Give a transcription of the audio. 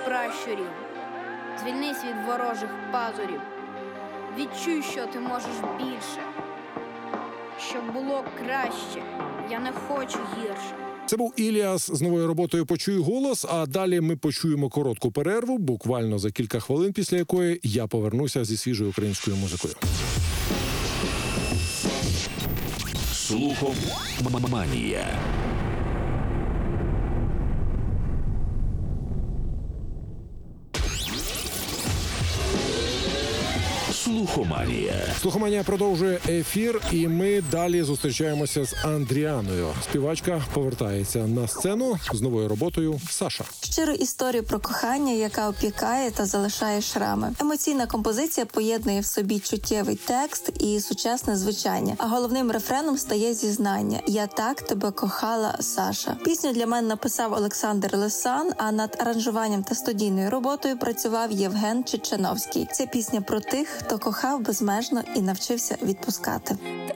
пращурів. Звільнись від ворожих пазурів. Відчуй, що ти можеш більше. Щоб було краще, я не хочу гірше. Це був Іліас з новою роботою «Почуй голос», а далі ми почуємо коротку перерву, буквально за кілька хвилин, після якої я повернуся зі свіжою українською музикою. Слухоманія. Слухоманія. Слухоманія продовжує ефір, і ми далі зустрічаємося з Андріаною. Співачка повертається на сцену з новою роботою «Саша». Щиру історію про кохання, яка опікає та залишає шрами. Емоційна композиція поєднує в собі чуттєвий текст і сучасне звучання. А головним рефреном стає зізнання «Я так тебе кохала, Саша». Пісню для мене написав Олександр Лесан, а над аранжуванням та студійною роботою працював Євген Чеченовський. Це пісня про тих, хто кохав безмежно і навчився відпускати.